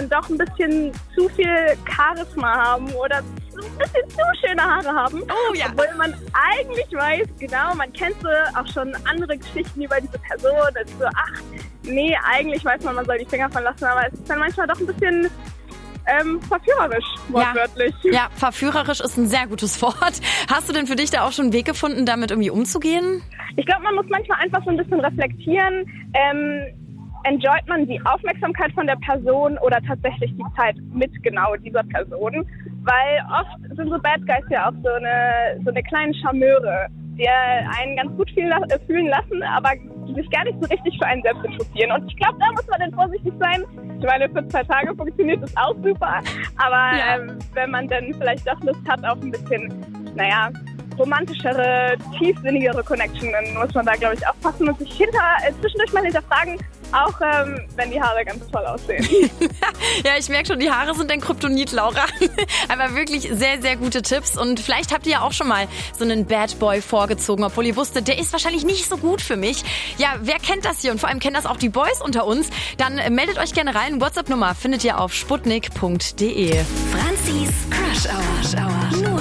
manchmal doch ein bisschen zu viel Charisma haben oder ein bisschen zu schöne Haare haben. Oh ja. Obwohl man eigentlich weiß, genau, man kennt so auch schon andere Geschichten über diese Person. Und so, ach, nee, eigentlich weiß man soll die Finger von lassen, aber es ist dann manchmal doch ein bisschen verführerisch, wortwörtlich. Ja, verführerisch ist ein sehr gutes Wort. Hast du denn für dich da auch schon einen Weg gefunden, damit irgendwie umzugehen? Ich glaube, man muss manchmal einfach so ein bisschen reflektieren. Enjoyt man die Aufmerksamkeit von der Person oder tatsächlich die Zeit mit genau dieser Person? Weil oft sind so Bad Guys ja auch so eine kleinen Charmeure, die einen ganz gut fühlen lassen, aber sich gar nicht so richtig für einen selbst interessieren. Und ich glaube, da muss man dann vorsichtig sein. Ich meine, für 2 Tage funktioniert das auch super. Aber wenn man dann vielleicht doch Lust hat auf ein bisschen, romantischere, tiefsinnigere Connection, dann muss man da, glaube ich, aufpassen und sich zwischendurch mal hinterfragen, auch wenn die Haare ganz toll aussehen. Ja, ich merke schon, die Haare sind ein Kryptonit, Laura. Aber wirklich sehr, sehr gute Tipps. Und vielleicht habt ihr ja auch schon mal so einen Bad Boy vorgezogen, obwohl ihr wusstet, der ist wahrscheinlich nicht so gut für mich. Ja, wer kennt das hier? Und vor allem kennen das auch die Boys unter uns. Dann meldet euch gerne rein. WhatsApp-Nummer findet ihr auf sputnik.de. Franzis Crush Hour.